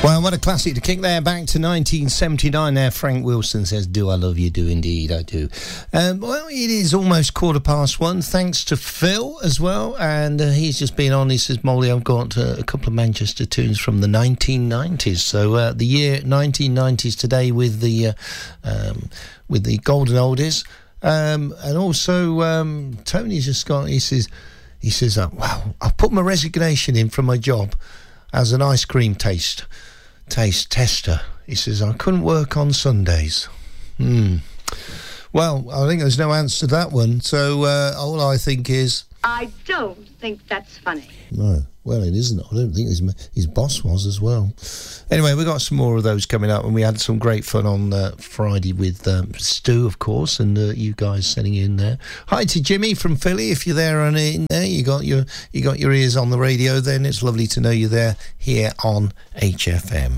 Well, what a classic to kick there back to 1979 there. Frank Wilson says, do I love you? Do indeed, I do. Well, it is almost 1:15. Thanks to Phil as well. And he's just been on. He says, Molly, I've got a couple of Manchester tunes from the 1990s. So the year 1990s today with the golden oldies. And also, Tony's just got, he says, wow, I've put my resignation in from my job as an ice cream taste tester. He says, I couldn't work on Sundays. Well, I think there's no answer to that one. So all I think is... I don't think that's funny. No, well, it isn't. I don't think his boss was as well. Anyway, we got some more of those coming up, and we had some great fun on Friday with Stu, of course, and you guys sitting in there. Hi to Jimmy from Philly. If you're there and in there, you got your ears on the radio. Then it's lovely to know you're there here on HFM.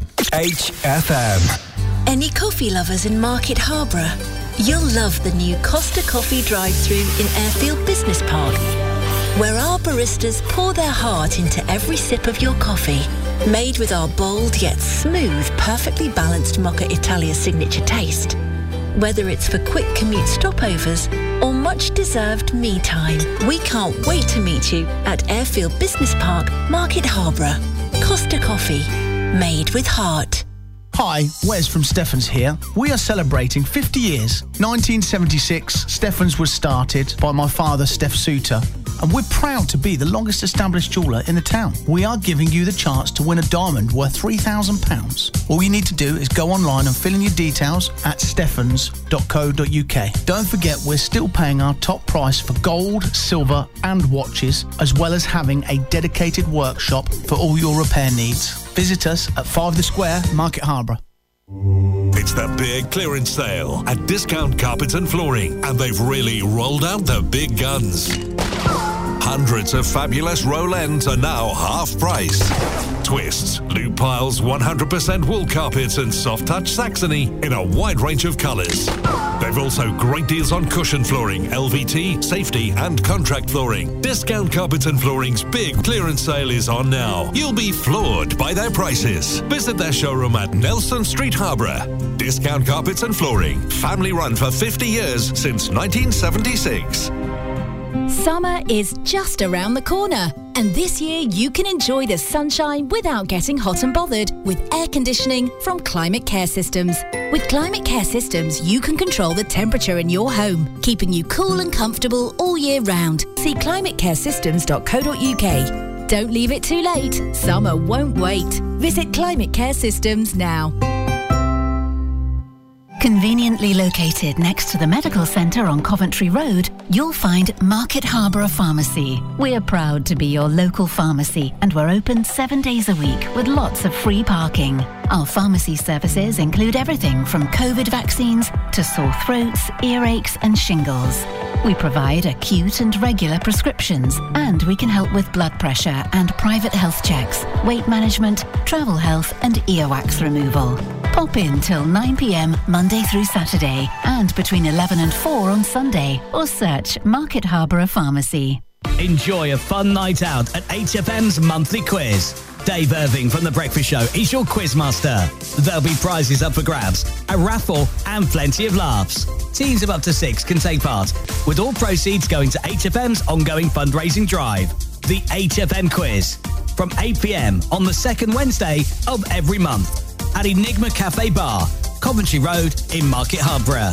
HFM. Any coffee lovers in Market Harborough? You'll love the new Costa Coffee drive-thru in Airfield Business Park, where our baristas pour their heart into every sip of your coffee. Made with our bold yet smooth, perfectly balanced Mocha Italia signature taste. Whether it's for quick commute stopovers or much-deserved me time, we can't wait to meet you at Airfield Business Park, Market Harborough. Costa Coffee, made with heart. Hi, Wes from Steffens here. We are celebrating 50 years. 1976, Steffens was started by my father, Steph Suter, and we're proud to be the longest established jeweller in the town. We are giving you the chance to win a diamond worth £3,000. All you need to do is go online and fill in your details at steffens.co.uk. Don't forget, we're still paying our top price for gold, silver and watches, as well as having a dedicated workshop for all your repair needs. Visit us at 5 The Square, Market Harborough. It's the big clearance sale at Discount Carpets and Flooring, and they've really rolled out the big guns. Hundreds of fabulous roll ends are now half price. Twists, loop piles, 100% wool carpets and soft touch Saxony in a wide range of colours. They've also great deals on cushion flooring, LVT, safety and contract flooring. Discount Carpets and Flooring's big clearance sale is on now. You'll be floored by their prices. Visit their showroom at Nelson Street, Harborough. Discount Carpets and Flooring, family run for 50 years since 1976. Summer is just around the corner, and this year you can enjoy the sunshine without getting hot and bothered with air conditioning from Climate Care Systems. With Climate Care Systems, you can control the temperature in your home, keeping you cool and comfortable all year round. See climatecaresystems.co.uk. Don't leave it too late. Summer won't wait. Visit Climate Care Systems now. Conveniently located next to the medical centre on Coventry Road, you'll find Market Harborough Pharmacy. We're proud to be your local pharmacy, and we're open 7 days a week with lots of free parking. Our pharmacy services include everything from COVID vaccines to sore throats, earaches and shingles. We provide acute and regular prescriptions, and we can help with blood pressure and private health checks, weight management, travel health and earwax removal. Pop in till 9 p.m. Monday through Saturday and between 11 and 4 on Sunday, or search Market Harborough Pharmacy. Enjoy a fun night out at HFM's monthly quiz. Dave Irving from The Breakfast Show is your quizmaster. There'll be prizes up for grabs, a raffle and plenty of laughs. Teams of up to 6 can take part, with all proceeds going to HFM's ongoing fundraising drive. The HFM Quiz, from 8 p.m. on the second Wednesday of every month at Enigma Cafe Bar, Coventry Road in Market Harborough.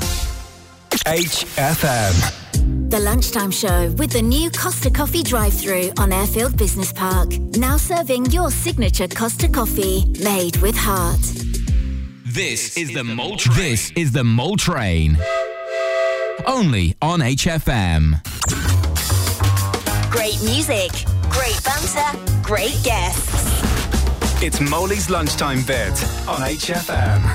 HFM. The Lunchtime Show with the new Costa Coffee drive-thru on Airfield Business Park. Now serving your signature Costa Coffee, made with heart. This is the Mole Train. This is the Mole Train. Only on HFM. Great music, great banter, great guests. It's Molly's Lunchtime Bit on HFM.